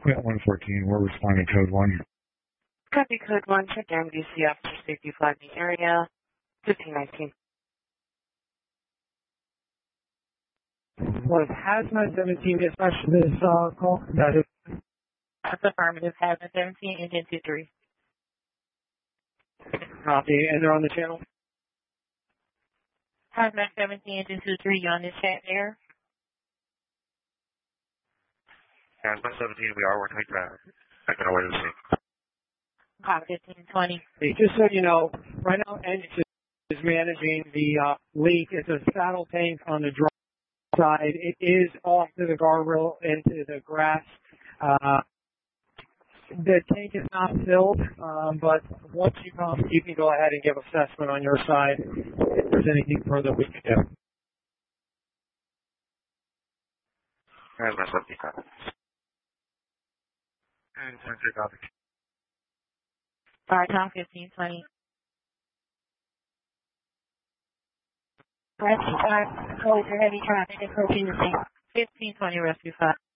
Quint 114, we're responding code 1. Copy code 1, check MDC officer safety flag in the area, 1519. Was Hazmat 17 dispatch to this call? That is. That's affirmative. Hazmat 17, engine 23. Copy, and they're on the channel? Hazmat 17, engine 23, you on this chat there? Hazmat 17, we are working ground. I can always see. Copy 1520. Hey, just so you know, right now engine is managing the leak. It's a saddle tank on the drum side. It is off to the guardrail into the grass. The tank is not filled, but once you come, you can go ahead and give assessment on your side if there's anything further we can do. Hazmat 17, copy. And 10 copy. Fire time 1520. Rescue 5, close your heavy traffic approaching the scene. 1520, rescue 5.